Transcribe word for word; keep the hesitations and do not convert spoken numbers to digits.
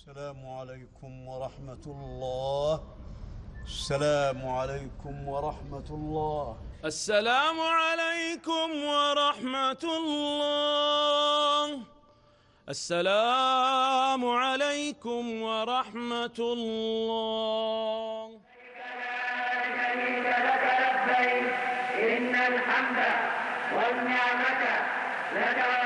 السلام عليكم ورحمة الله. السلام عليكم ورحمة الله. السلام عليكم ورحمة الله. السلام عليكم ورحمة الله. لا شريك لك لبيك إن الحمد والنعمة لك